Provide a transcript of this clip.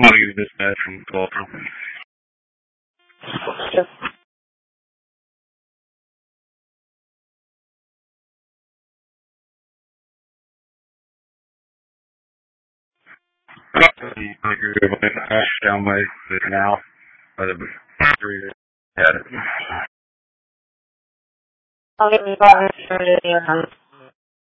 want to give this bad from Gulfstream. Sure. Down by the canal, by the three had it. I'll get me bought